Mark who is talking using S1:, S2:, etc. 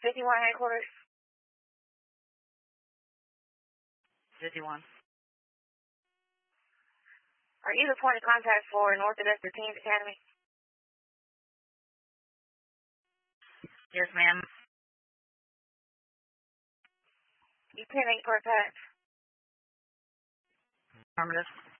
S1: 51 headquarters.
S2: 51.
S1: Are you the point of contact for North Augusta Teens Academy?
S2: Yes, ma'am.
S1: You 10-8 per pack.
S2: Affirmative.